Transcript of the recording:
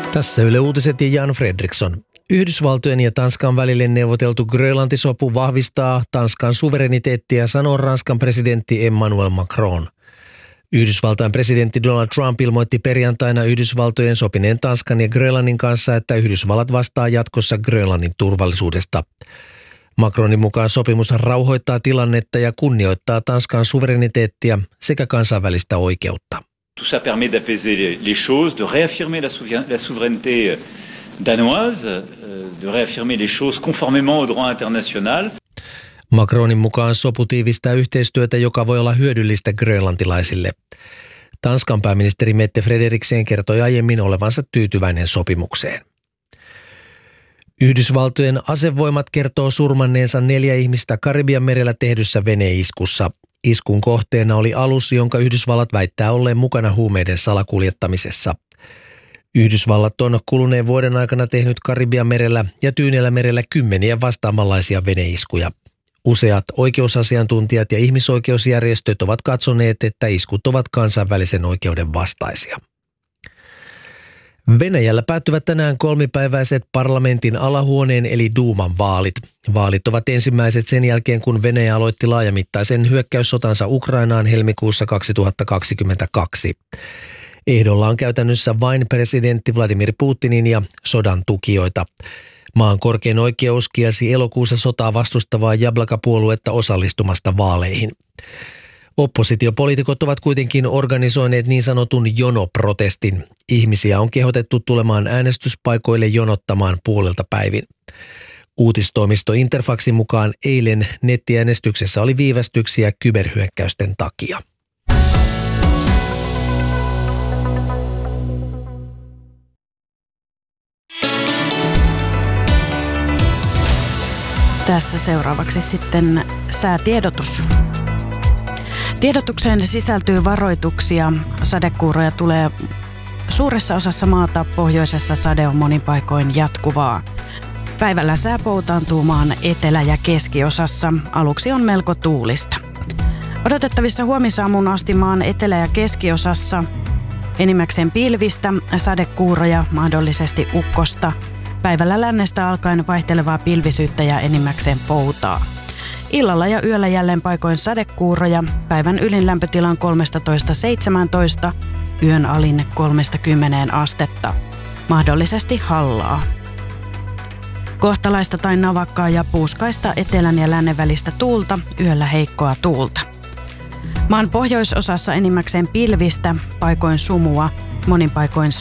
Tässä Yle Uutiset ja Jan Fredriksson. Yhdysvaltojen ja Tanskan välille neuvoteltu Grönlanti-sopu vahvistaa Tanskan suvereniteettia, sanoo Ranskan presidentti Emmanuel Macron. Yhdysvaltain presidentti Donald Trump ilmoitti perjantaina Yhdysvaltojen sopineen Tanskan ja Grönlannin kanssa, että Yhdysvallat vastaa jatkossa Grönlannin turvallisuudesta. Macronin mukaan sopimus rauhoittaa tilannetta ja kunnioittaa Tanskan suvereniteettia sekä kansainvälistä oikeutta. Tout ça permet d'apaiser les choses, de réaffirmer la souveraineté danoise, de réaffirmer les choses conformément au droit international. Macronin mukaan sopu tiivistää yhteistyötä, joka voi olla hyödyllistä grönlantilaisille. Tanskan pääministeri Mette Frederiksen kertoi aiemmin olevansa tyytyväinen sopimukseen. Yhdysvaltojen asevoimat kertoo surmanneensa 4 ihmistä Karibianmerellä tehdyssä veneiskussa. Iskun kohteena oli alus, jonka Yhdysvallat väittää olleen mukana huumeiden salakuljettamisessa. Yhdysvallat on kuluneen vuoden aikana tehnyt Karibianmerellä ja Tyynellämerellä kymmeniä vastaavanlaisia veneiskuja. Useat oikeusasiantuntijat ja ihmisoikeusjärjestöt ovat katsoneet, että iskut ovat kansainvälisen oikeuden vastaisia. Venäjällä päättyvät tänään 3-päiväiset parlamentin alahuoneen eli Duuman vaalit. Vaalit ovat ensimmäiset sen jälkeen, kun Venäjä aloitti laajamittaisen hyökkäyssotansa Ukrainaan helmikuussa 2022. Ehdolla on käytännössä vain presidentti Vladimir Putinin ja sodan tukijoita. Maan korkein oikeus kielsi elokuussa sotaa vastustavaa Jablaka-puoluetta osallistumasta vaaleihin. Oppositiopoliitikot ovat kuitenkin organisoineet niin sanotun jonoprotestin. Ihmisiä on kehotettu tulemaan äänestyspaikoille jonottamaan puolelta päivin. Uutistoimisto Interfaxin mukaan eilen nettiäänestyksessä oli viivästyksiä kyberhyökkäysten takia. Tässä seuraavaksi sitten säätiedotus. Tiedotukseen sisältyy varoituksia. Sadekuuroja tulee suuressa osassa maata, pohjoisessa sade on monin paikoin jatkuvaa. Päivällä sää poutaantuu maan etelä- ja keskiosassa. Aluksi on melko tuulista. Odotettavissa huomisaamuun asti maan etelä- ja keskiosassa enimmäkseen pilvistä, sadekuuroja, mahdollisesti ukkosta. Päivällä lännestä alkaen vaihtelevaa pilvisyyttä ja enimmäkseen poutaa. Illalla ja yöllä jälleen paikoin sadekuuroja. Päivän ylin lämpötila on 13–17, yön alin 30 astetta. Mahdollisesti hallaa. Kohtalaista tai navakkaa ja puuskaista etelän ja lännen välistä tuulta, yöllä heikkoa tuulta. Maan pohjoisosassa enimmäkseen pilvistä, paikoin sumua, monin paikoin